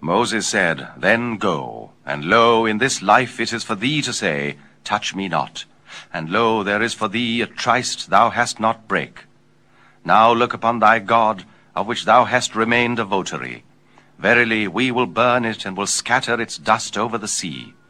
Moses said, Then go, and lo, in this life it is for thee to say, Touch me not, and lo, there is for thee a tryst thou hast not brake. Now look upon thy God, of which thou hast remained a votary. Verily, we will burn it, and will scatter its dust over the sea.